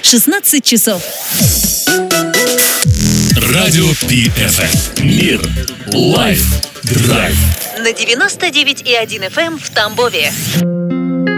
16 часов. Радио PFM. Мир. Лайф. Драйв. На 99,1 FM в Тамбове.